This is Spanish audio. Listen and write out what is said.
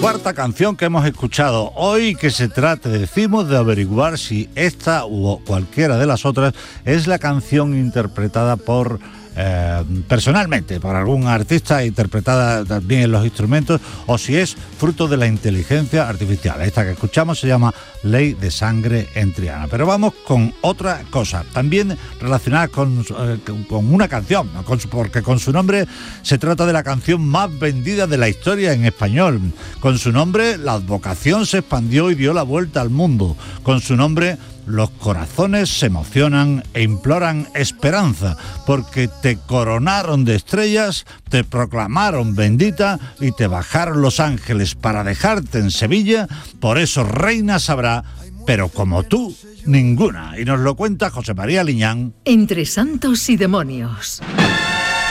Cuarta canción que hemos escuchado hoy, que se trate, decimos, de averiguar si esta u cualquiera de las otras es la canción interpretada por personalmente por algún artista, interpretada también en los instrumentos, o si es fruto de la inteligencia artificial. Esta que escuchamos se llama Ley de Sangre en Triana. Pero vamos con otra cosa, también relacionada con una canción, porque con su nombre se trata de la canción más vendida de la historia en español. Con su nombre la advocación se expandió y dio la vuelta al mundo. Con su nombre los corazones se emocionan e imploran esperanza, porque te coronaron de estrellas, te proclamaron bendita y te bajaron los ángeles para dejarte en Sevilla. Por eso reinas habrá, pero como tú, ninguna. Y nos lo cuenta José María Liñán. Entre santos y demonios.